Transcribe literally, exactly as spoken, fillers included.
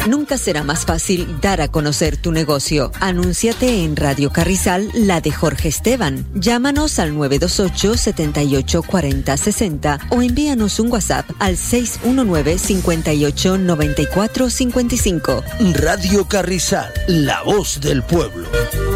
Nunca será más fácil dar a conocer tu negocio. Anúnciate en Radio Carrizal, la de Jorge Esteban. Llámanos al nueve dos ocho, siete ocho cuatro cero seis cero o envíanos un WhatsApp al seis uno nueve, cinco ocho, nueve cuatro cinco cinco. Radio Carrizal, la voz del pueblo.